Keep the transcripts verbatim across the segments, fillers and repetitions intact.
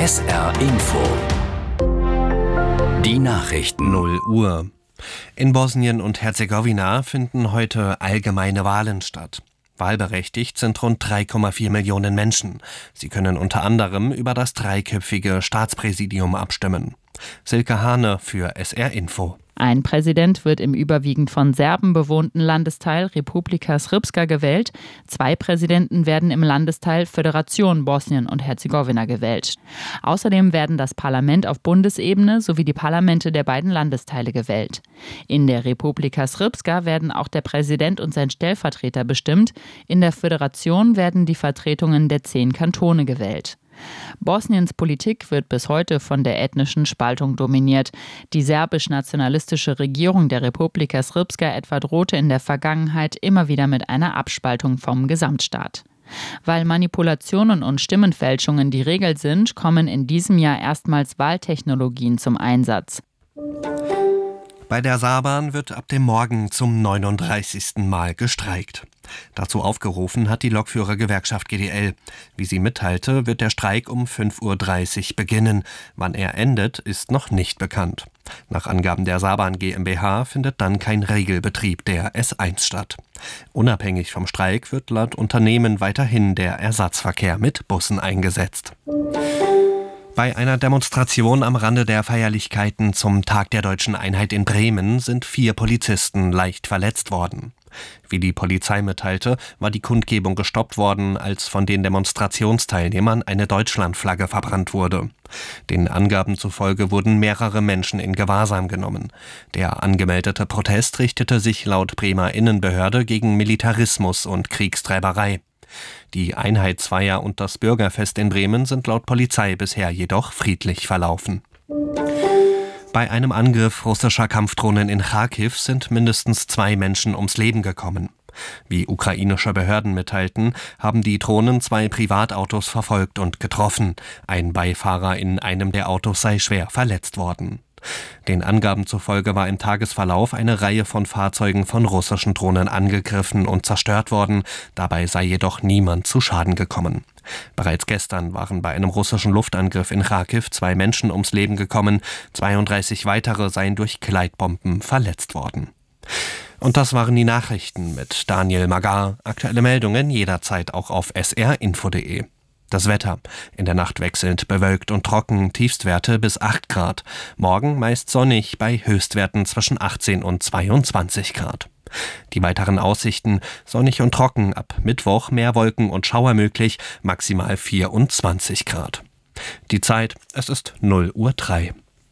S R Info. Die Nachrichten. null Uhr. In Bosnien und Herzegowina finden heute allgemeine Wahlen statt. Wahlberechtigt sind rund drei Komma vier Millionen Menschen. Sie können unter anderem über das dreiköpfige Staatspräsidium abstimmen. Silke Hane für S R Info. Ein Präsident wird im überwiegend von Serben bewohnten Landesteil Republika Srpska gewählt. Zwei Präsidenten werden im Landesteil Föderation Bosnien und Herzegowina gewählt. Außerdem werden das Parlament auf Bundesebene sowie die Parlamente der beiden Landesteile gewählt. In der Republika Srpska werden auch der Präsident und sein Stellvertreter bestimmt. In der Föderation werden die Vertretungen der zehn Kantone gewählt. Bosniens Politik wird bis heute von der ethnischen Spaltung dominiert. Die serbisch-nationalistische Regierung der Republika Srpska etwa drohte in der Vergangenheit immer wieder mit einer Abspaltung vom Gesamtstaat. Weil Manipulationen und Stimmenfälschungen die Regel sind, kommen in diesem Jahr erstmals Wahltechnologien zum Einsatz. Bei der Saarbahn wird ab dem Morgen zum neununddreißigsten Mal gestreikt. Dazu aufgerufen hat die Lokführergewerkschaft G D L. Wie sie mitteilte, wird der Streik um fünf Uhr dreißig beginnen. Wann er endet, ist noch nicht bekannt. Nach Angaben der Saarbahn GmbH findet dann kein Regelbetrieb der S eins statt. Unabhängig vom Streik wird laut Unternehmen weiterhin der Ersatzverkehr mit Bussen eingesetzt. Bei einer Demonstration am Rande der Feierlichkeiten zum Tag der Deutschen Einheit in Bremen sind vier Polizisten leicht verletzt worden. Wie die Polizei mitteilte, war die Kundgebung gestoppt worden, als von den Demonstrationsteilnehmern eine Deutschlandflagge verbrannt wurde. Den Angaben zufolge wurden mehrere Menschen in Gewahrsam genommen. Der angemeldete Protest richtete sich laut Bremer Innenbehörde gegen Militarismus und Kriegstreiberei. Die Einheitsfeier und das Bürgerfest in Bremen sind laut Polizei bisher jedoch friedlich verlaufen. Bei einem Angriff russischer Kampfdrohnen in Charkiw sind mindestens zwei Menschen ums Leben gekommen. Wie ukrainische Behörden mitteilten, haben die Drohnen zwei Privatautos verfolgt und getroffen. Ein Beifahrer in einem der Autos sei schwer verletzt worden. Den Angaben zufolge war im Tagesverlauf eine Reihe von Fahrzeugen von russischen Drohnen angegriffen und zerstört worden. Dabei sei jedoch niemand zu Schaden gekommen. Bereits gestern waren bei einem russischen Luftangriff in Charkiw zwei Menschen ums Leben gekommen. zweiunddreißig weitere seien durch Gleitbomben verletzt worden. Und das waren die Nachrichten mit Daniel Magar. Aktuelle Meldungen jederzeit auch auf s r info punkt d e. Das Wetter. In der Nacht wechselnd bewölkt und trocken, Tiefstwerte bis acht Grad. Morgen meist sonnig bei Höchstwerten zwischen achtzehn und zweiundzwanzig Grad. Die weiteren Aussichten: sonnig und trocken, ab Mittwoch mehr Wolken und Schauer möglich, maximal vierundzwanzig Grad. Die Zeit, es ist null Uhr drei.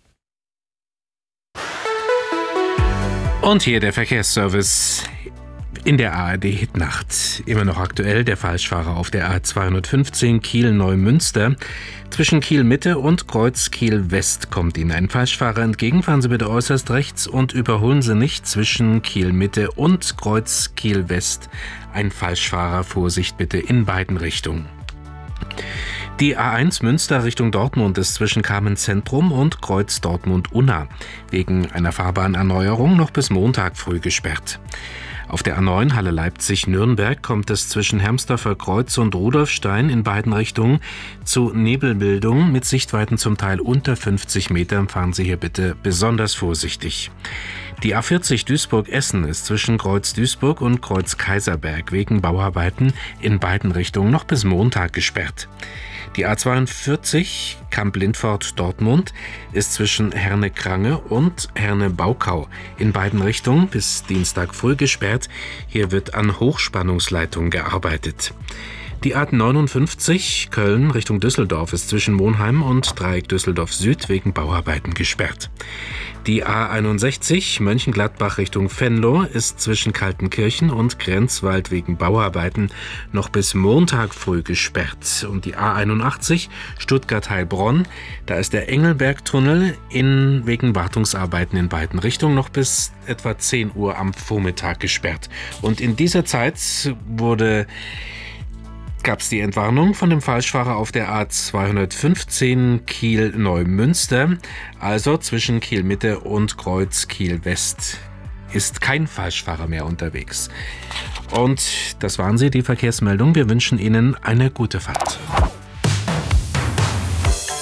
Und hier der Verkehrsservice in der A R D-Hitnacht. Immer noch aktuell der Falschfahrer auf der A zweihundertfünfzehn Kiel-Neumünster. Zwischen Kiel-Mitte und Kreuz Kiel-West kommt Ihnen ein Falschfahrer entgegen. Fahren Sie bitte äußerst rechts und überholen Sie nicht zwischen Kiel-Mitte und Kreuz Kiel-West. Ein Falschfahrer, Vorsicht bitte in beiden Richtungen. Die A eins Münster Richtung Dortmund ist zwischen Kamenz-Zentrum und Kreuz Dortmund-Unna wegen einer Fahrbahnerneuerung noch bis Montag früh gesperrt. Auf der A neun Halle Leipzig-Nürnberg kommt es zwischen Hermsdorfer Kreuz und Rudolfstein in beiden Richtungen zu Nebelbildung mit Sichtweiten zum Teil unter fünfzig Metern. Fahren Sie hier bitte besonders vorsichtig. Die A vierzig Duisburg-Essen ist zwischen Kreuz Duisburg und Kreuz Kaiserberg wegen Bauarbeiten in beiden Richtungen noch bis Montag gesperrt. Die A zweiundvierzig Kamp-Lindfort-Dortmund ist zwischen Herne-Krange und Herne-Baukau in beiden Richtungen bis Dienstag früh gesperrt. Hier wird an Hochspannungsleitung gearbeitet. Die A neunundfünfzig Köln Richtung Düsseldorf ist zwischen Monheim und Dreieck Düsseldorf Süd wegen Bauarbeiten gesperrt. Die A einundsechzig Mönchengladbach Richtung Venlo ist zwischen Kaltenkirchen und Grenzwald wegen Bauarbeiten noch bis Montag früh gesperrt. Und die A einundachtzig Stuttgart-Heilbronn, da ist der Engelbergtunnel in, wegen Wartungsarbeiten in beiden Richtungen noch bis etwa zehn Uhr am Vormittag gesperrt. Und in dieser Zeit wurde gab es die Entwarnung von dem Falschfahrer auf der A zweihundertfünfzehn Kiel-Neumünster, also zwischen Kiel-Mitte und Kreuz Kiel-West ist kein Falschfahrer mehr unterwegs. Und das waren sie, die Verkehrsmeldungen. Wir wünschen Ihnen eine gute Fahrt.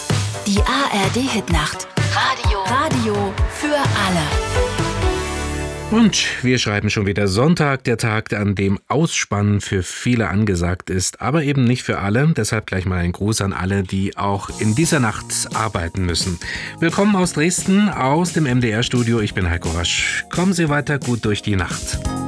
Die A R D-Hitnacht. Radio. Radio für alle. Und wir schreiben schon wieder Sonntag, der Tag, an dem Ausspannen für viele angesagt ist, aber eben nicht für alle. Deshalb gleich mal ein Gruß an alle, die auch in dieser Nacht arbeiten müssen. Willkommen aus Dresden, aus dem M D R-Studio. Ich bin Heiko Rasch. Kommen Sie weiter gut durch die Nacht.